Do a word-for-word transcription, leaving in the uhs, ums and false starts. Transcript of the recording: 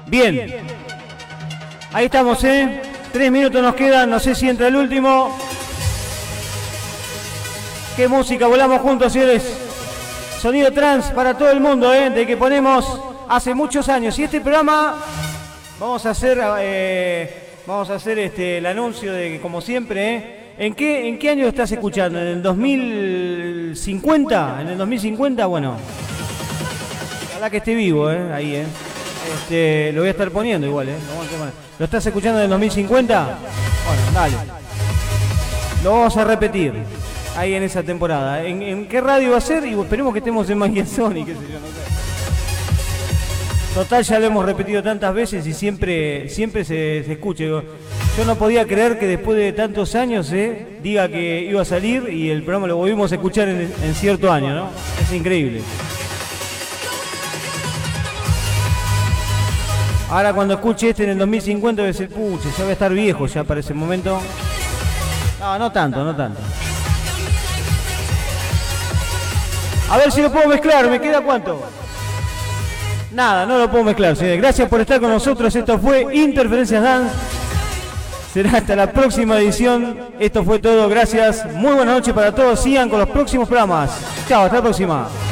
Bien. Ahí estamos, ¿eh? Tres minutos nos quedan, no sé si entra el último. Qué música, volamos juntos, señores. Sonido trans para todo el mundo, ¿eh? De que ponemos hace muchos años. Y este programa vamos a hacer, eh, vamos a hacer este el anuncio de que, como siempre, ¿eh? ¿En qué, ¿En qué año estás escuchando? ¿En el dos mil cincuenta? ¿En el dos mil cincuenta? Bueno, ojalá que esté vivo, ¿eh? Ahí, ¿eh? Este, lo voy a estar poniendo igual, ¿eh? ¿Lo estás escuchando en el dos mil cincuenta? Bueno, dale. Lo vamos a repetir ahí en esa temporada. ¿En, en qué radio va a ser? Y esperemos que estemos en Magia Sony, qué sé yo, no sé. Total, ya lo hemos repetido tantas veces y siempre, siempre se, se escucha. Yo no podía creer que después de tantos años eh, diga que iba a salir y el programa lo volvimos a escuchar en, en cierto año, ¿no? Es increíble. Ahora cuando escuche este en el dos mil cincuenta voy a decir, pucha, ya voy a estar viejo ya para ese momento. No, no tanto, no tanto. A ver si lo puedo mezclar, ¿me queda cuánto? Nada, no lo puedo mezclar, señores. Gracias por estar con nosotros. Esto fue Interferencias Dance. Será hasta la próxima edición. Esto fue todo. Gracias. Muy buenas noches para todos. Sigan con los próximos programas. Chao, hasta la próxima.